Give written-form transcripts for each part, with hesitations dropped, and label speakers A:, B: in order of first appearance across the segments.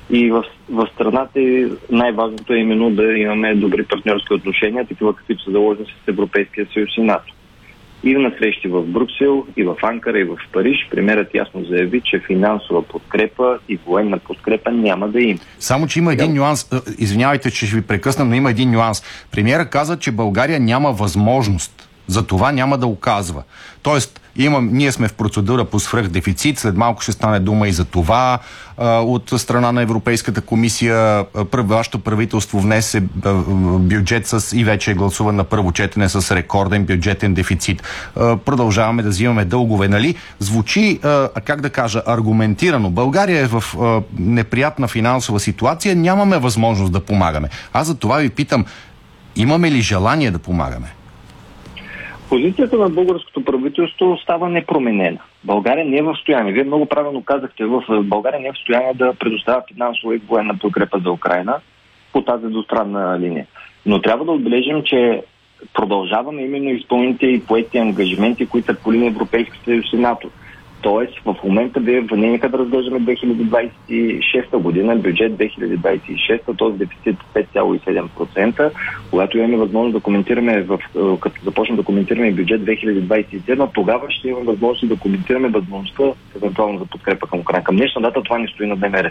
A: И в страната най-важното е именно да имаме добри партньорски отношения, такива каквито са заложени с Европейския съюз и НАТО. И на срещи в Брюксел, и в Анкара, и в Париж, премиерът ясно заяви, че финансова подкрепа и военна подкрепа няма да има.
B: Само, че има един нюанс. Извинявайте, че ще ви прекъснам, но има един нюанс. Премиерът каза, че България няма възможност. За това няма да оказва. Тоест, ние сме в процедура по свръхдефицит, след малко ще стане дума и за това. От страна на Европейската комисия вашето правителство внесе бюджет и вече е гласуван на първо четене с рекорден бюджетен дефицит. Продължаваме да взимаме дългове, нали? Звучи, как да кажа, аргументирано. България е в неприятна финансова ситуация, нямаме възможност да помагаме. Аз за това ви питам, имаме ли желание да помагаме?
A: Позицията на българското правителство остава непроменена. България не е в състояние. Вие много правилно казахте, в България не е в състояние да предоставя финансова и военна подкрепа за Украйна по тази двустранна линия. Но трябва да отбележим, че продължаваме именно изпълните и поети ангажименти, които са по линия Европейския съюз и НАТО. Тоест, в момента нека да разглеждаме 2026 година, бюджет 2026, т.е. дефицит 5,7%, когато имаме възможност да коментираме, като започнем да коментираме бюджет 2027, тогава ще имаме възможност да коментираме възможността евентуално за подкрепа към Украйна. Към днешна дата това не стои на дневен ред.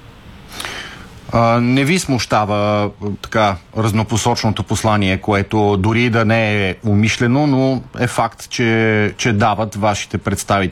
B: Не ви смущава така разнопосочното послание, което дори да не е умишлено, но е факт, че дават вашите представители